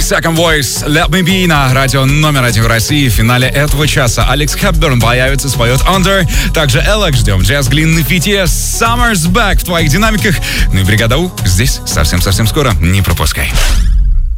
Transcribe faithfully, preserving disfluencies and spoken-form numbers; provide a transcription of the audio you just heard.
Second Voice, Let Me Be на радио номер один в России. В финале этого часа Алекс Хепберн появится, споет Under. Также Элек ждем. Джаз Глин на фите. Summer's Back в твоих динамиках. Ну и бригада У здесь совсем-совсем скоро. Не пропускай.